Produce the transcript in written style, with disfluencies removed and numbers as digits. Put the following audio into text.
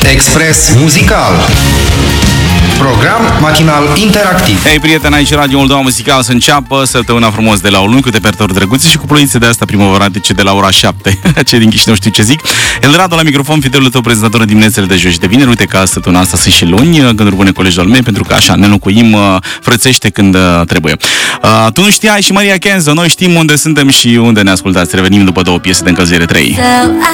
Express muzical. Program matinal interactiv. Ei, prieteni, aici Radio Moldova Muzical să înceapă săptămâna frumos de la o luni cu repertori drăguțe și cu ploițe de asta primăvaratice de la ora 7. Cei din Chișinău știu ce zic. Eldorado la microfon, fidelul tău prezentator diminețele de joi și de vineri. Uite că săptămâna asta sunt și luni, gânduri bune colegi al mei, pentru că așa ne înlocuim frățește când trebuie. Tu nu știai și Maria Kenzo, noi știm unde suntem și unde ne ascultați. Revenim după două piese de încălzire 3.